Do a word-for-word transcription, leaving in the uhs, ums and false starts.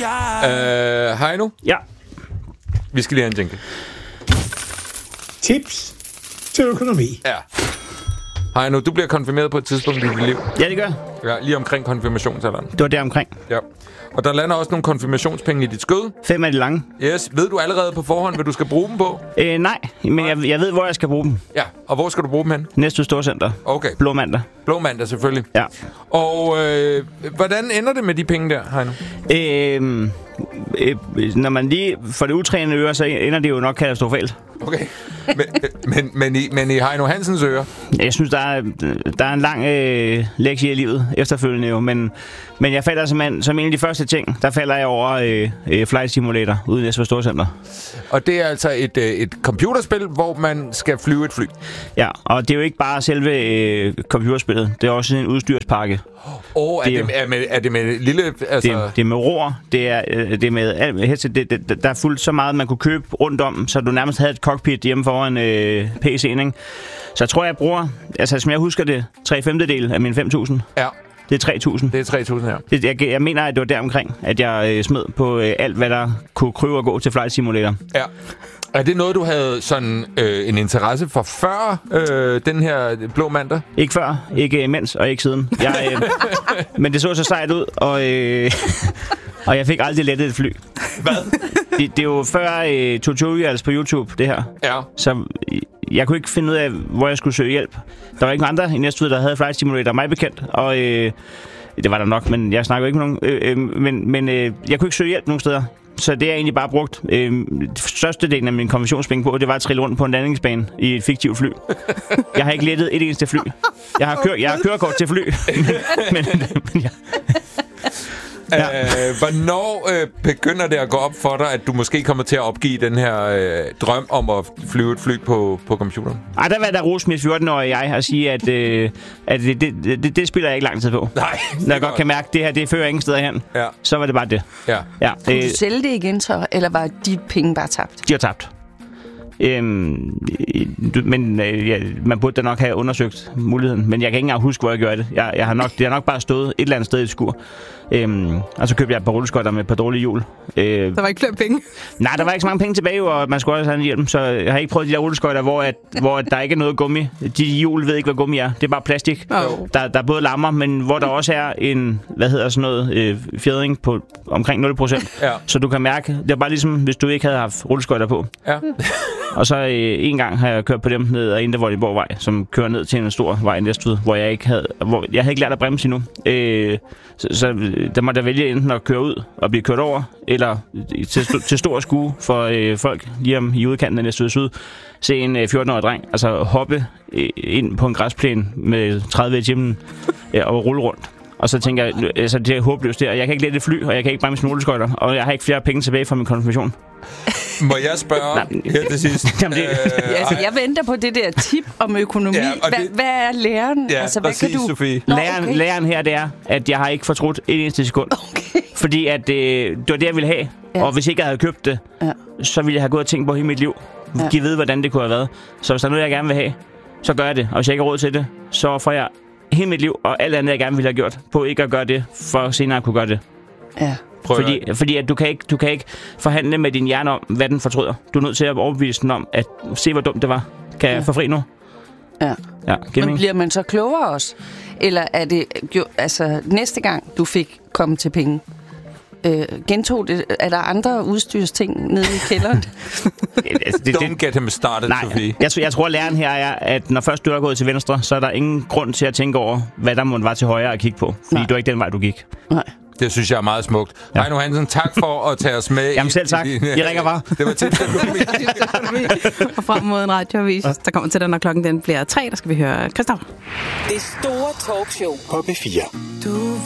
Øh, Heino? Ja. Vi skal lige have en jingle. Tips til økonomi. Ja. Heino, du bliver konfirmeret på et tidspunkt i dit liv. Ja, det gør. Ja, lige omkring konfirmationsalderen. Det var der omkring. Ja. Og der lander også nogle konfirmationspenge i dit skød. Fem af de lange. Yes. Ved du allerede på forhånd, hvad du skal bruge dem på? Øh, nej, men jeg, jeg ved, hvor jeg skal bruge dem. Ja, og hvor skal du bruge dem hen? Næste Storcenter. Okay. Blå mandag. Blå mandag, selvfølgelig. Ja. Og øh, hvordan ender det med de penge der, Heino? Øh, øh, når man lige får det utrænede øre, så ender det jo nok katastrofalt. Okay. Men, men, men, i, men i Heino Hansens øre? Jeg synes, der er, der er en lang øh, lektie i livet efterfølgende jo, men, men jeg falder som, som en af de første ting, der falder jeg over øh, øh, Flight Simulator ude i Næstved Storcenter. Og det er altså et, øh, et computerspil, hvor man skal flyve et fly? Ja, og det er jo ikke bare selve øh, computerspillet, det er også en udstyrspakke. Åh, oh, er, det, er, med, er det med lille... Altså... Det, det er med roer, det er, det er med headset, det, det, der er fuldt så meget, man kunne købe rundt om, så du nærmest havde et cockpit hjemme foran øh, P C'en, ikke? Så jeg tror, jeg bruger, altså som jeg husker det, tre femtedel af mine fem tusind. Ja. Det er tre tusind. Det er tre tusind, ja. Det, jeg, jeg mener, at det var deromkring, at jeg øh, smed på øh, alt, hvad der kunne krybe og gå til Flight Simulator. Ja. Er det noget, du havde sådan øh, en interesse for før øh, den her blå mandag? Ikke før, ikke imens og ikke siden. Jeg, øh, men det så så sejt ud, og, øh, og jeg fik aldrig lettet et fly. Hvad? Det, det er jo før øh, tutorials på YouTube, det her. Ja. Så jeg kunne ikke finde ud af, hvor jeg skulle søge hjælp. Der var ikke nogen andre i Næstved, der havde Flight Simulator, mig bekendt. Og øh, det var der nok, men jeg snakker ikke med nogen. Øh, øh, men men øh, jeg kunne ikke søge hjælp nogen steder. Så det er jeg egentlig bare brugt øh, størstedelen af min konversionspenge på, det var at trille rundt på en landingsbane i et fiktivt fly. Jeg har ikke lettet et eneste fly. Jeg har, kør, jeg har kørekort til fly. men, men, men ja. Ja. Øh, hvornår øh, begynder det at gå op for dig, at du måske kommer til at opgive den her øh, drøm om at flyve et fly på, på computeren? Ej, der var der rose mit fjorten-årige jeg og sige, at, øh, at det, det, det, det spiller jeg ikke lang tid på. Nej. Når jeg godt kan mærke, at det her det fører ingen steder hen, ja. Så var det bare det. Ja. Ja, Kunne øh, du sælge det igen så, eller var de penge bare tabt? De har tabt. Øhm, men øh, ja, man burde da nok have undersøgt muligheden. Men jeg kan ikke engang huske, hvor jeg gjorde det. Jeg, jeg har nok, det har nok bare stået et eller andet sted i et skur. Øhm, og så købte jeg et par rulleskøjter med et par dårlige hjul. Øh, der var ikke flere penge? Nej, der var ikke så mange penge tilbage, og man skulle også have en hjelm. Så jeg har ikke prøvet de der rulleskøjter, hvor, at, hvor der ikke er noget gummi. De hjul ved ikke, hvad gummi er. Det er bare plastik. Oh. Der, der er både lammer, men hvor der også er en, hvad hedder sådan noget, øh, fjædring på omkring nul procent. Ja. Så du kan mærke, det er bare ligesom, hvis du ikke havde haft rulleskøjter på. Ja. Og så øh, en gang har jeg kørt på dem ned ad Indre Vordingborgvej, som kører ned til en stor vej i Næstved, hvor jeg ikke havde, hvor jeg havde ikke lært at bremse endnu. Øh, så, så der måtte jeg vælge enten at køre ud og blive kørt over, eller til, til stor skue for øh, folk lige om i udkanten af Næstved Syd, se en øh, fjorten-årig dreng, altså hoppe øh, ind på en græsplæne med tredive i timen øh, og rulle rundt. Og så tænker jeg, altså det er håbløst der. Jeg kan ikke lette et fly, og jeg kan ikke bremse rulleskøjter, og jeg har ikke flere penge tilbage fra min konfirmation. Må jeg spørge her til sidst? Jamen, det... ja, altså, jeg venter på det der tip om økonomi. Ja, Hva, det... Hvad er læren? Ja, altså, hvad præcis, kan du... Sofie. Nå, læren, okay. læren her, det er, at jeg har ikke fortrudt et eneste sekund. Okay. Fordi at, øh, det var det, jeg ville have. Ja. Og hvis ikke jeg havde købt det, ja. så ville jeg have gået og tænkt på hele mit liv. Ja. Giv ved, hvordan det kunne have været. Så hvis der er noget, jeg gerne vil have, så gør jeg det. Og hvis jeg ikke har råd til det, så får jeg hele mit liv og alt andet, jeg gerne ville have gjort, på ikke at gøre det, for senere at kunne gøre det. Ja. Fordi, fordi at du, kan ikke, du kan ikke forhandle med din hjerne om, hvad den fortryder. Du er nødt til at overbevise den om, at se, hvor dumt det var. Kan jeg ja. få fri nu? Ja. Ja, men bliver man så klogere også? Eller er det jo, altså næste gang, du fik kommet til penge, øh, gentog det, er der andre udstyrsting nede i kælderen? altså, det, Don't get him started, nej, Sofie. Jeg, jeg tror, læren her er, at når først du er gået til venstre, så er der ingen grund til at tænke over, hvad der må være til højre at kigge på. Fordi nej. du er ikke den vej, du gik. Nej. Det synes jeg er meget smukt. Ja. Heino Hansen, tak for at tage os med. Jamen selv tak. I ringer bare. Det var tips til økonomi. Og frem mod en radioavis, der kommer til dig, når klokken den bliver tre, der skal vi høre Christoffer. Det store talkshow på P fire. Du